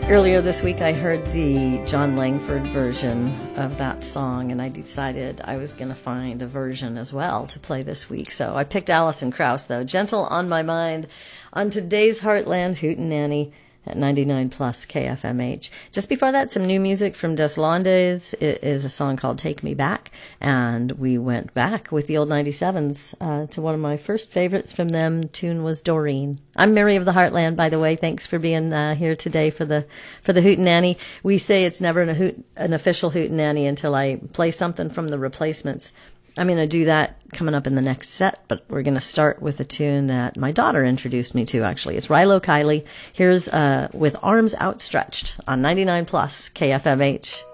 Earlier this week, I heard the John Langford version of that song, and I decided I was going to find a version as well to play this week. So I picked Alison Krauss, though. Gentle on My Mind on today's Heartland Hootenanny at 99 plus KFMH. Just before that, some new music from Des Landes. It is a song called Take Me Back, and we went back with the old 97s to one of my first favorites from them. The tune was Doreen. I'm Mary of the Heartland, by the way. Thanks for being here today for the Hootenanny. We say it's never an official Hootenanny until I play something from the Replacements. I'm going to do that coming up in the next set, but we're going to start with a tune that my daughter introduced me to, actually. It's Rilo Kiley. Here's with Arms Outstretched on 99 plus KFMH.